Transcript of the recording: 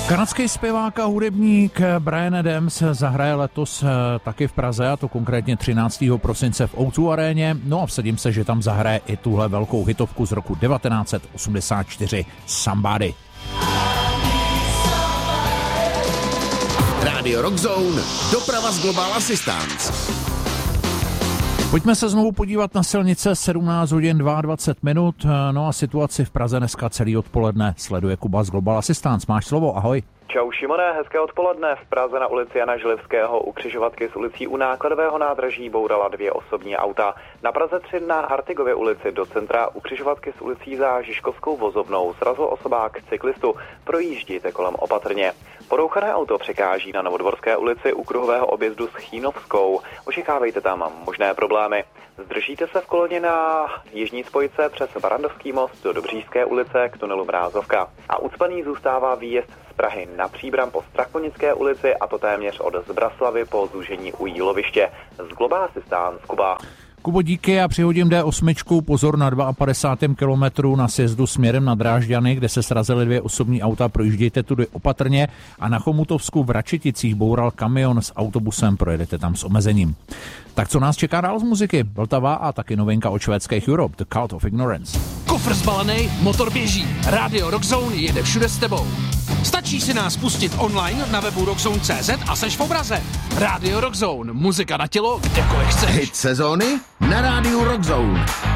Kanadský zpěvák a hudebník Bryan Adams zahraje letos taky v Praze, a to konkrétně 13. prosince v O2 aréně. No a vsadím se, že tam zahraje i tuhle velkou hitovku z roku 1984 Somebody. Radio Rock Zone, doprava z Global Assistance. Pojďme se znovu podívat na silnice, 17 hodin 22 minut. No a situaci v Praze dneska celý odpoledne sleduje Kuba z Global Assistance. Máš slovo, ahoj. Čau Šimone, hezké odpoledne. V Praze na ulici Jana Želivského u křižovatky s ulicí u nákladového nádraží bourala 2 osobní auta. Na Praze 3 na Hartigově ulici do centra u křižovatky s ulicí za Žižkovskou vozovnou srazil osobák cyklistu. Projíždíte kolem opatrně. Porouchané auto překáží na Novodvorské ulici u kruhového objezdu s Chýnovskou. Očekávejte tam možné problémy. Zdržíte se v koloně na jižní spojce přes Barandovský most do Dobříšské ulice k tunelu Mrázovka. A ucpaný zůstává výjezd z Prahy na Příbram po Strakonické ulici, a to téměř od Zbraslavy po zúžení u Jíloviště. Z Global Assistance, Kuba. Kubo, díky, a přihodím D8, pozor na 52. kilometru na sjezdu směrem na Drážďany, kde se srazily 2 osobní auta, projíždějte tudy opatrně, a na Chomutovsku v Račiticích boural kamion s autobusem, projedete tam s omezením. Tak co nás čeká dál z muziky? Vltava a taky novinka od švédských Europe, The Cult of Ignorance. Kofr zbalený, motor běží, Radio Rock Zone jede všude s tebou. Stačí si nás pustit online na webu rockzone.cz a seš v obraze. Radio Rock Zone, muzika na tělo, kdekoliv chceš. Hit sezóny na rádiu Rock Zone.